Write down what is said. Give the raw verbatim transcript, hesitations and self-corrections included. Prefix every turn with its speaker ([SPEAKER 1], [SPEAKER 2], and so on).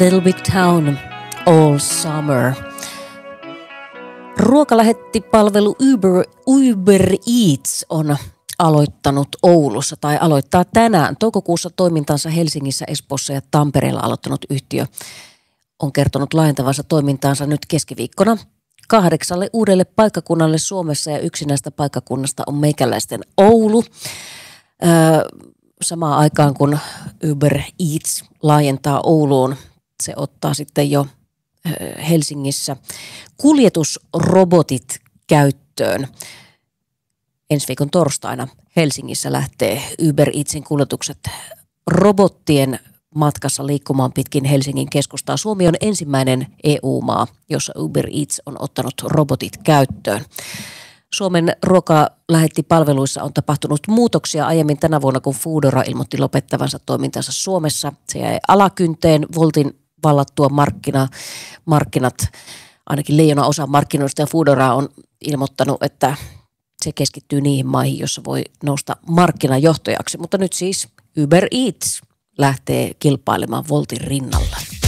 [SPEAKER 1] Little Big Town, All Summer. Ruokalähettipalvelu Uber, Uber Eats on aloittanut Oulussa tai aloittaa tänään. Toukokuussa toimintansa Helsingissä, Espoossa ja Tampereella aloittanut yhtiö on kertonut laajentavansa toimintaansa nyt keskiviikkona kahdeksalle uudelle paikkakunnalle Suomessa, ja yksi näistä paikkakunnasta on meikäläisten Oulu. Öö, samaan aikaan kun Uber Eats laajentaa Ouluun, se ottaa sitten jo Helsingissä kuljetusrobotit käyttöön. Ensi viikon torstaina Helsingissä lähtee Uber Eatsin kuljetukset robottien matkassa liikkumaan pitkin Helsingin keskustaa. Suomi on ensimmäinen E U-maa, jossa Uber Eats on ottanut robotit käyttöön. Suomen ruokalähettipalveluissa on tapahtunut muutoksia aiemmin tänä vuonna, kun Foodora ilmoitti lopettavansa toimintansa Suomessa. Se jäi alakynteen Woltin vallattua markkina, markkinat, ainakin leijona osa markkinoista, ja Foodora on ilmoittanut, että se keskittyy niihin maihin, joissa voi nousta markkinajohtajaksi. Mutta nyt siis Uber Eats lähtee kilpailemaan Woltin rinnalla.